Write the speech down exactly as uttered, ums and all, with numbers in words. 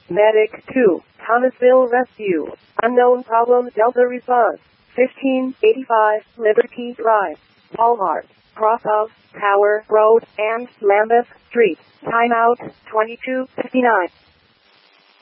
Medic two, Thomasville Rescue. Unknown problem Delta response. fifteen eighty-five Liberty Drive. Walmart. Cross of Tower Road and Lambeth Street. Timeout twenty-two fifty-nine.